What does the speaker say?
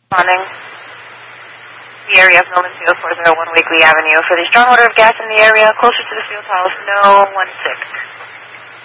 Morning. The area of Milton Field, 401 Wakely Avenue. For the strong odor of gas in the area, closer to the field house, no 16.